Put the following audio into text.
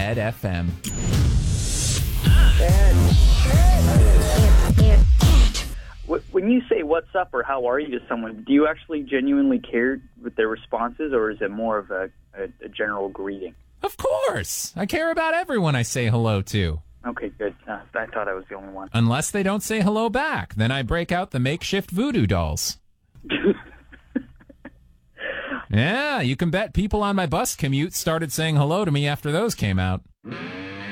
Red FM. When you say what's up or how are you to someone, do you actually genuinely care with their responses, or is it more of a general greeting? Of course. I care about everyone I say hello to. Okay, good. I thought I was the only one. Unless they don't say hello back. Then I break out the makeshift voodoo dolls. Yeah, you can bet people on my bus commute started saying hello to me after those came out.